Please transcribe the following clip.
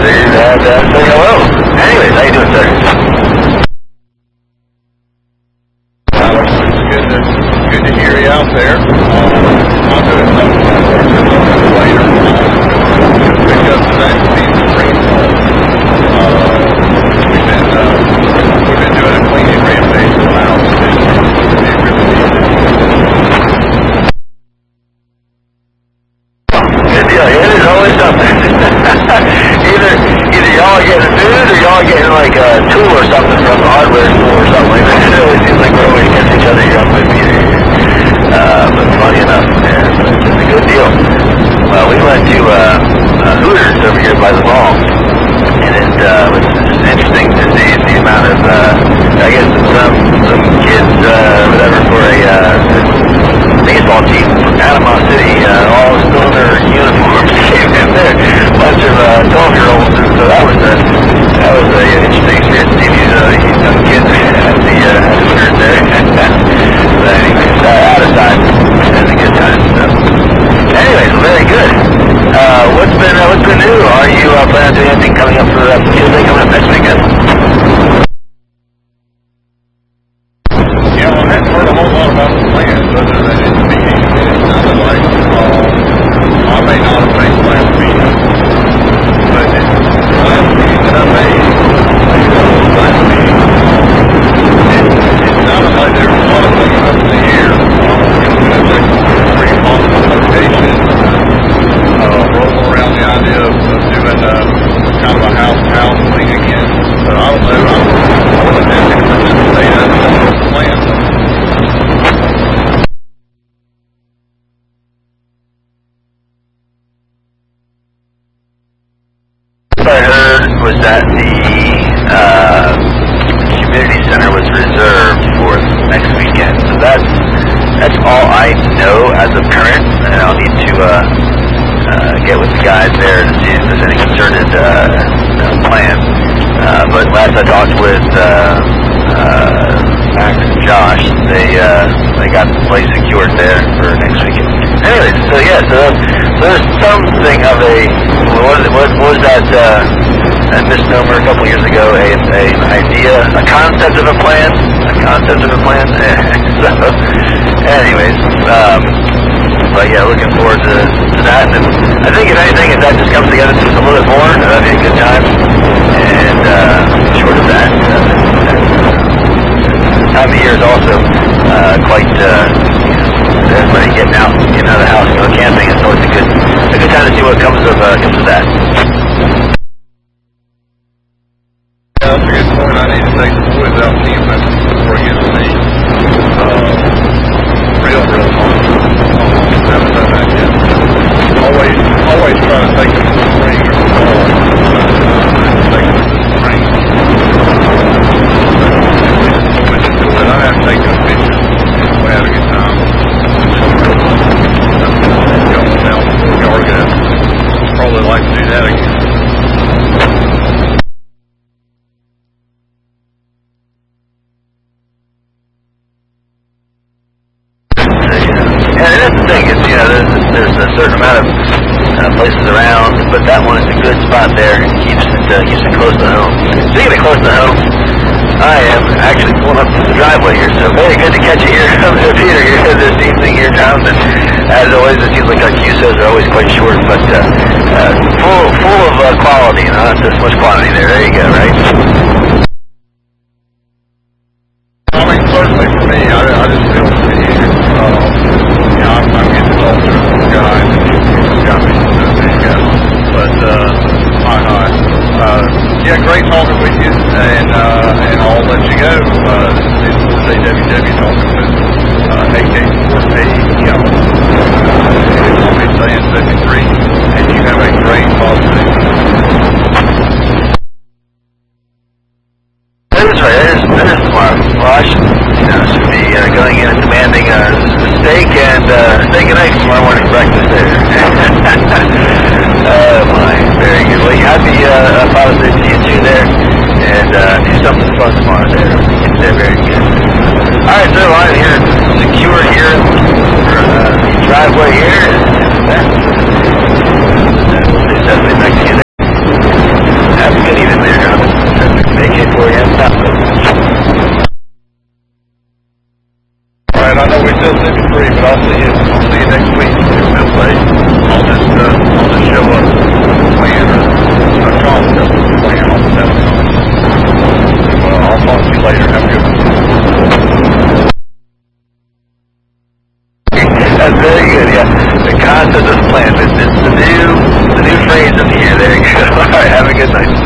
figured I'd say hello. Anyways, how you doing, sir? It's good to hear you out there. I'll do it later. Pick up the vaccine rainfall. We've been doing a cleaning rampage for the house. Good deal. Yeah, there's always something. either y'all are getting food or y'all are getting like a tool or something from the hardware store or something like that. It always seems like we're always against each other here on my meter. But funny enough, man, it's a good deal. Well, we went to Hooters over here by the mall, and it was just interesting to see the amount of, I guess some kids, whatever, for a baseball team from Panama City, all still in their uniforms, came in there, a bunch of 12-year-olds, and so that was an interesting experience to see these young kids at the Hooters there. But anyways, out of time, had a good time. So. Anyways, very good. What's been new? Are you planning on doing anything coming up for Tuesday, coming up next weekend? Yeah, well, I haven't heard a whole lot about the plans, other than it's meeting. It sounded like I may not have made the last meeting, but the last meeting that I made, it sounded like there was a lot of things up in the air. It's a pretty possible location. Rolling around the idea of doing kind of a house thing again. So I don't know. I wasn't asking to participate. I just don't know the plan. What I heard was that the community center was reserved for next weekend. So that's all I know as of current, and I'll need to get with the guys there to see if there's any concerted plan. But last I talked with Max and Josh, they got the place secured there for next weekend. Anyways, so yeah, so there's something of a what was that misnomer a couple years ago? An idea, a concept of a plan, So, anyways, but yeah, looking forward to that. And I think if anything, if that just comes together just a little bit more, that'd be a good time. And short of that, time of year is also quite everybody getting out of the house, camping. It's always a good time to see what comes of that. That's a good point. I need to take the boys out camping before it gets to me. Real fun. Haven't done that yet. Always try to take them to the spring or the fall. Take them to the spring. I have to take them pictures. We had a good time. Y'all are gonna probably like to do that again. That's the thing, is, there's a certain amount of places around, but that one is a good spot there. It keeps it close to home. Speaking of close to home, I am actually pulling up to the driveway here, so very good to catch you here, Peter, here this evening here, Jonathan. As always, it seems like our QSOs are always quite short, but full of quality, not this much quantity there. There you go, right? I mean, certainly for me, I just feel the need. I'm getting to talk to the guys and got me to know these guys. But, yeah, great talking with you, and I'll let you go. This is JWW talking with AK4A Yellow. I'll be saying 73, and you have a great positive. That's right, that is smart. Well, I should be going in and demanding a steak and eggs tomorrow morning breakfast there. Oh my, very good. Well, happy Father's Day to you too there, and do something fun tomorrow there. They're very good. Alright, so I'm here, secure here for the driveway here, and we'll see definitely next still 53, but I'll see you next week. We'll say I'll just show up with a plan or a concept of a plan on the 7th. I'll talk to you later. Have a good one. That's very good, yeah. The concept of the plan. It's the new phrase of the year. There you go. All right, have a good night.